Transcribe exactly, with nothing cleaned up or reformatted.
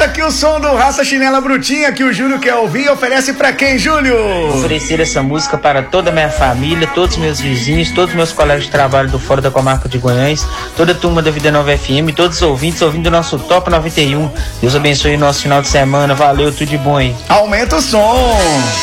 solta aqui o som do Raça Chinela Brutinha que o Júlio quer ouvir. Oferece pra quem, Júlio? Oferecer essa música para toda a minha família, todos os meus vizinhos, todos os meus colegas de trabalho do Fora da Comarca de Goiás, toda a turma da Vida Nova F M, todos os ouvintes ouvindo o nosso Top noventa e um. Deus abençoe o nosso final de semana. Valeu, tudo de bom aí. Aumenta o som.